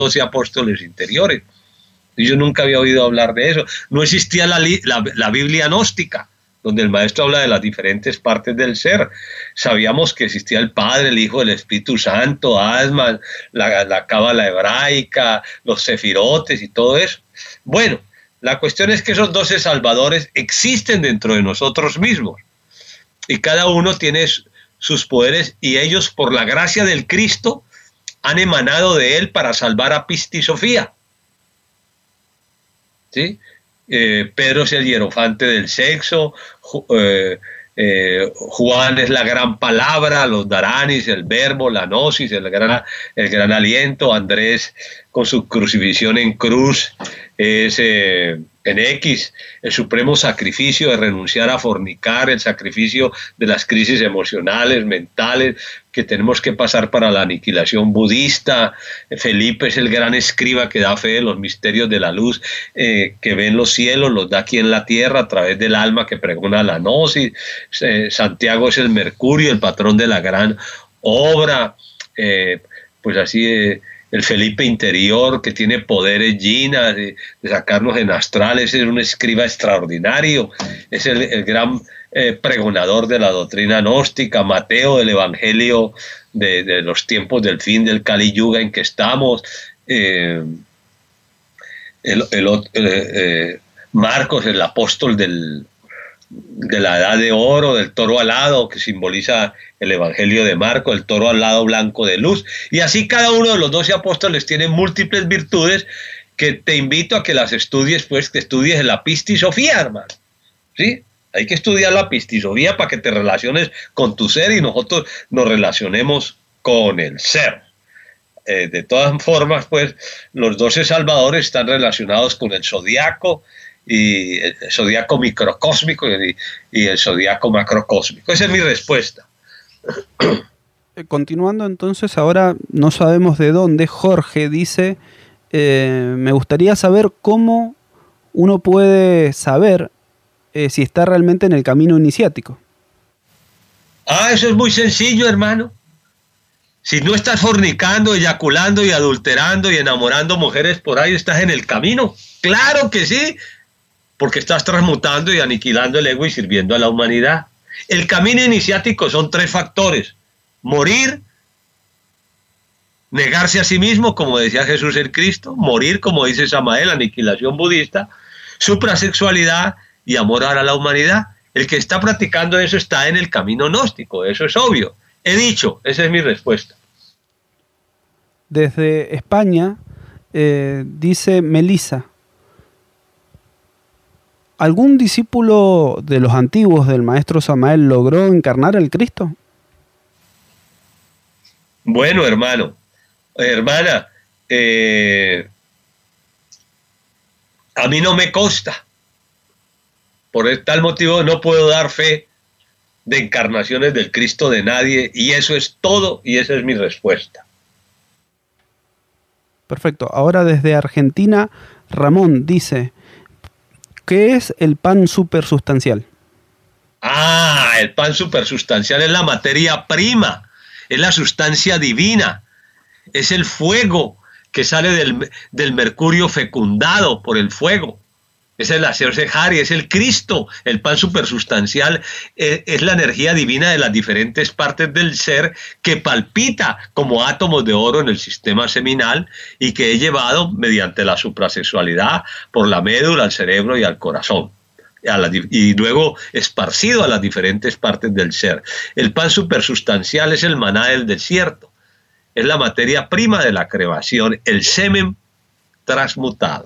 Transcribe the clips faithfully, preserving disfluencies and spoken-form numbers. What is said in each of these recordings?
doce apóstoles interiores. Y yo nunca había oído hablar de eso. No existía la, la, la Biblia gnóstica, donde el maestro habla de las diferentes partes del ser. Sabíamos que existía el Padre, el Hijo, el Espíritu Santo, Asman, la, la cábala hebraica, los sefirotes y todo eso. Bueno, la cuestión es que esos doce salvadores existen dentro de nosotros mismos. Y cada uno tiene sus poderes y ellos, por la gracia del Cristo, han emanado de él para salvar a Pista y Sofía. ¿Sí? Eh, Pedro es el hierofante del sexo, eh, eh, Juan es la gran palabra, los daranis, el verbo, la gnosis, el gran, el gran aliento, Andrés con su crucifixión en cruz es eh, en X, el supremo sacrificio de renunciar a fornicar, el sacrificio de las crisis emocionales, mentales que tenemos que pasar para la aniquilación budista. Felipe es el gran escriba que da fe de los misterios de la luz, eh, que ve en los cielos, los da aquí en la tierra a través del alma que pregona la gnosis. Eh, Santiago es el mercurio, el patrón de la gran obra, eh, pues así eh, el Felipe interior que tiene poderes Gina de, de sacarnos en astrales, es un escriba extraordinario, es el, el gran eh, pregonador de la doctrina gnóstica. Mateo, el evangelio de, de los tiempos del fin del Kali Yuga en que estamos, eh, el, el, el, eh, Marcos, el apóstol del de la edad de oro, del toro alado, que simboliza el evangelio de Marcos, el toro alado blanco de luz. Y así cada uno de los doce apóstoles tiene múltiples virtudes que te invito a que las estudies, pues que estudies la Pista y Sofía, hermano. ¿Sí? Hay que estudiar la Pista y Sofía para que te relaciones con tu ser y nosotros nos relacionemos con el ser. Eh, de todas formas, pues, los doce salvadores están relacionados con el zodiaco, y el zodiaco microcósmico y, y el zodiaco macrocósmico. Esa es mi respuesta. Continuando entonces, ahora no sabemos de dónde, Jorge dice, eh, me gustaría saber cómo uno puede saber eh, si está realmente en el camino iniciático. Ah, eso es muy sencillo, hermano. Si no estás fornicando, eyaculando y adulterando y enamorando mujeres por ahí, estás en el camino. Claro que sí, porque estás transmutando y aniquilando el ego y sirviendo a la humanidad. El camino iniciático son tres factores: morir, negarse a sí mismo, como decía Jesús el Cristo, morir, como dice Samael, aniquilación budista, suprasexualidad y amor a la humanidad. El que está practicando eso está en el camino gnóstico, eso es obvio. He dicho, esa es mi respuesta. Desde España, eh, dice Melissa, ¿algún discípulo de los antiguos del maestro Samael logró encarnar al Cristo? Bueno, hermano, hermana, eh, a mí no me consta. Por tal motivo no puedo dar fe de encarnaciones del Cristo de nadie, y eso es todo, y esa es mi respuesta. Perfecto. Ahora desde Argentina, Ramón dice, ¿qué es el pan supersustancial? Ah, el pan supersustancial es la materia prima, es la sustancia divina, es el fuego que sale del, del mercurio fecundado por el fuego. Es el Aser Sehari, es el Cristo. El pan supersustancial es, es la energía divina de las diferentes partes del ser que palpita como átomos de oro en el sistema seminal y que he llevado mediante la suprasexualidad por la médula, al cerebro y al corazón. A la, y luego esparcido a las diferentes partes del ser. El pan supersustancial es el maná del desierto. Es la materia prima de la creación, el semen transmutado.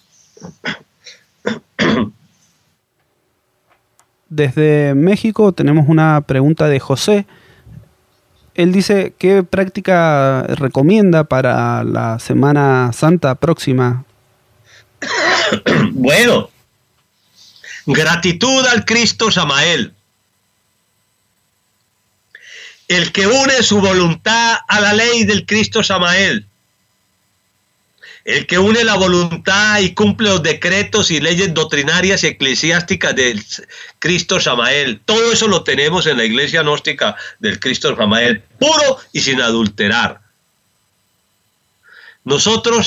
Desde México tenemos una pregunta de José. Él dice, ¿qué práctica recomienda para la Semana Santa próxima? Bueno, gratitud al Cristo Samael, el que une su voluntad a la ley del Cristo Samael, el que une la voluntad y cumple los decretos y leyes doctrinarias y eclesiásticas del Cristo Samael. Todo eso lo tenemos en la iglesia gnóstica del Cristo Samael, puro y sin adulterar. Nosotros